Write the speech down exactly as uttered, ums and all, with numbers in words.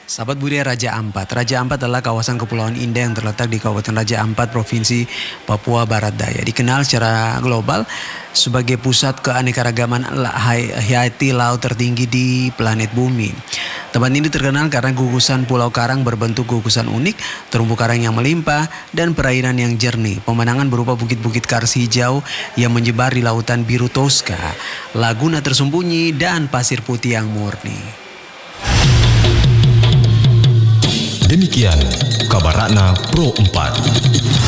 Sahabat budaya Raja Ampat. Raja Ampat adalah kawasan kepulauan indah yang terletak di Kabupaten Raja Ampat, Provinsi Papua Barat Daya. Dikenal secara global sebagai pusat keanekaragaman hayati laut tertinggi di planet bumi. Tempat ini terkenal karena gugusan pulau karang berbentuk gugusan unik, terumbu karang yang melimpah, dan perairan yang jernih. Pemandangan berupa bukit-bukit kars hijau yang menyebar di lautan biru Tosca, laguna tersembunyi, dan pasir putih yang murni. Demikian kabar Ratna Pro empat.